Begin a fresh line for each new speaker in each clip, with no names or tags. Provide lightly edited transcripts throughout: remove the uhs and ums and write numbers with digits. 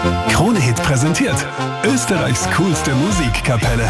Krone Hit präsentiert Österreichs coolste Musikkapelle.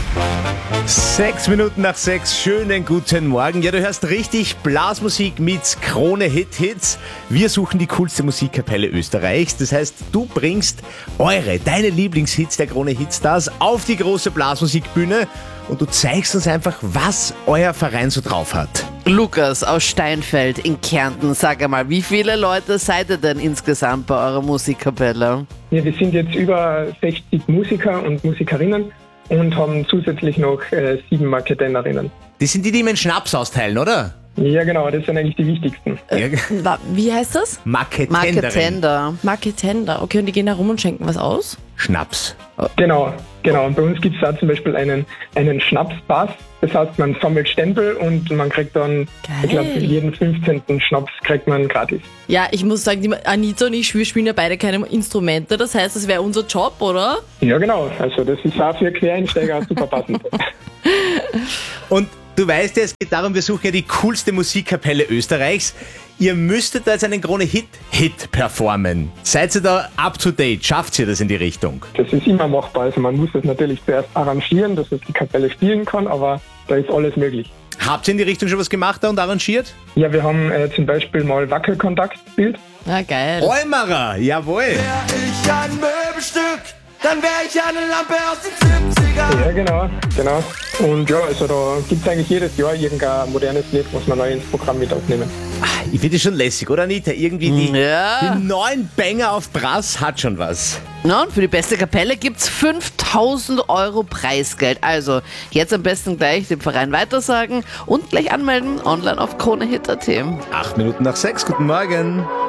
6:06, schönen guten Morgen. Ja, du hörst richtig Blasmusik mit Krone Hits. Wir suchen die coolste Musikkapelle Österreichs. Das heißt, du bringst deine Lieblingshits der Krone Hitstars auf die große Blasmusikbühne und du zeigst uns einfach, was euer Verein so drauf hat.
Lukas aus Steinfeld in Kärnten, sag einmal, wie viele Leute seid ihr denn insgesamt bei eurer Musikkapelle?
Ja, wir sind jetzt über 60 Musiker und Musikerinnen und haben zusätzlich noch 7 Marketenderinnen.
Das sind die einen Schnaps austeilen, oder?
Ja, genau, das sind eigentlich die wichtigsten.
Wie heißt das?
Marketenderin.
Marketender.
Marketender. Okay, und die gehen da rum und schenken was aus?
Schnaps.
Genau. Und bei uns gibt es da zum Beispiel einen Schnapspass. Das heißt, man sammelt Stempel und man kriegt dann, ich glaube, jeden 15. Schnaps kriegt man gratis.
Ja, ich muss sagen, die Anita und ich, wir spielen ja beide keine Instrumente. Das heißt, das wäre unser Job, oder?
Ja, genau. Also das ist auch für Quereinsteiger super passend.
Und du weißt ja, es geht darum, wir suchen ja die coolste Musikkapelle Österreichs. Ihr müsstet da jetzt einen Krone-Hit performen. Seid ihr da up to date? Schafft ihr das in die Richtung?
Das ist immer machbar. Also man muss das natürlich zuerst arrangieren, dass es die Kapelle spielen kann, aber da ist alles möglich.
Habt ihr in die Richtung schon was gemacht da und arrangiert?
Ja, wir haben zum Beispiel mal Wackelkontakt gespielt.
Ja, geil.
Eumerer, jawohl.
Wär ich ein Möbelstück, dann wär ich eine Lampe aus den 70ern.
Ja, genau. Und ja, also da gibt es eigentlich jedes Jahr irgendein modernes Lied, was man neu ins Programm mit aufnehmen.
Ich finde das schon lässig, oder Anita? Irgendwie die neuen Banger auf Brass hat schon was.
Na, und für die beste Kapelle gibt's 5.000 Euro Preisgeld. Also jetzt am besten gleich dem Verein weitersagen und gleich anmelden online auf kronehit.at.
6:08, guten Morgen.